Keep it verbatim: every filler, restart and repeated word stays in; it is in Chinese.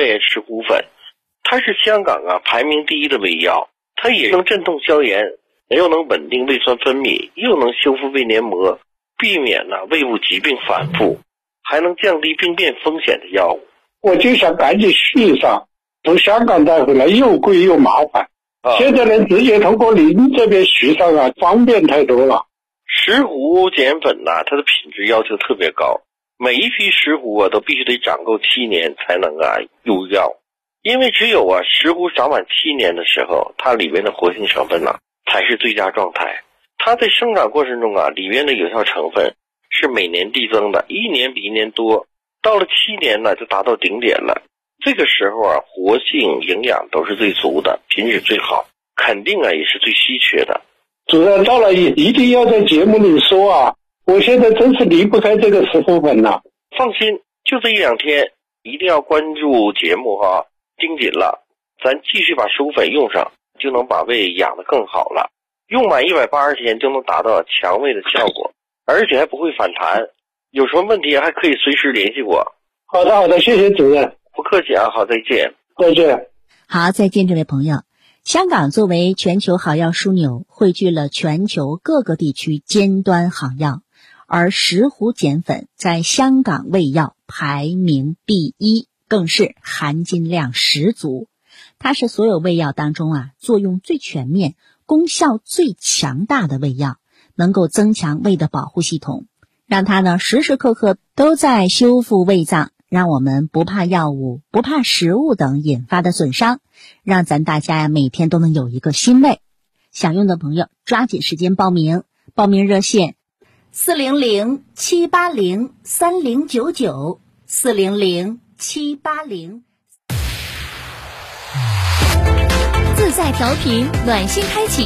类石斛粉，它是香港啊排名第一的胃药，它也能镇痛消炎，又能稳定胃酸分泌，又能修复胃黏膜，避免呢、啊、胃部疾病反复，还能降低病变风险的药物。 我就想赶紧续上，从香港带回来又贵又麻烦。啊、现在呢，直接通过您这边续上啊，方便太多了。 石斛碱粉呐、啊，它的品质要求特别高，每一批石斛啊都必须得长够七年才能啊入药，因为只有啊石斛长满七年的时候，它里面的活性成分呐、啊、才是最佳状态。它在生长过程中啊，里面的有效成分是每年递增的，一年比一年多，到了七年呢就达到顶点了。这个时候啊，活性、营养都是最足的，品质最好，肯定啊也是最稀缺的。 主任到了一定要在节目里说啊，我现在真是离不开这个石斛粉了。 放心，就这一两天，一定要关注节目哈，盯紧了，咱继续把石斛粉用上，就能把胃养得更好了。用满一百八十天就能达到强胃的效果，而且还不会反弹。有什么问题还可以随时联系我。 好的好的，谢谢主任。 不客气啊，好，再见。 再见。 好，再见，这位朋友。香港作为全球好药枢纽，汇聚了全球各个地区尖端好药，而石斛碱粉在香港胃药排名第一，更是含金量十足。它是所有胃药当中啊，作用最全面、功效最强大的胃药，能够增强胃的保护系统，让它呢时时刻刻都在修复胃脏，让我们不怕药物、不怕食物等引发的损伤，让咱大家呀每天都能有一个新胃。想用的朋友抓紧时间报名，报名热线四零零七八零三零九九四零零七八零。 自在调频，暖心开启。